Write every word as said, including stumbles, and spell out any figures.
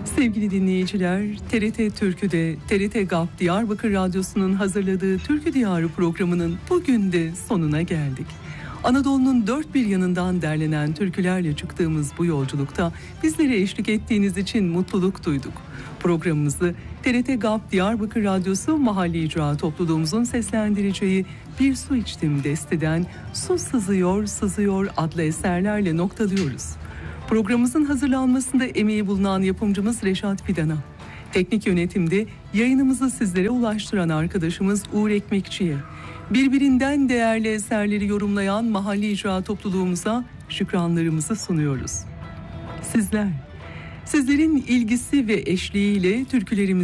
Sevgili dinleyiciler, T R T Türkü'de T R T G A P Diyarbakır Radyosu'nun hazırladığı Türkü Diyarı programının bugün de sonuna geldik. Anadolu'nun dört bir yanından derlenen türkülerle çıktığımız bu yolculukta bizlere eşlik ettiğiniz için mutluluk duyduk. Programımızı T R T G A P Diyarbakır Radyosu Mahalli İcra Topluluğumuzun seslendireceği Bir Su İçtim Deste'den Su Sızıyor Sızıyor adlı eserlerle noktalıyoruz. Programımızın hazırlanmasında emeği bulunan yapımcımız Reşat Fidan'a, teknik yönetimde yayınımızı sizlere ulaştıran arkadaşımız Uğur Ekmekçi'ye, birbirinden değerli eserleri yorumlayan mahalli icra topluluğumuza şükranlarımızı sunuyoruz. Sizler, sizlerin ilgisi ve eşliğiyle türkülerimizi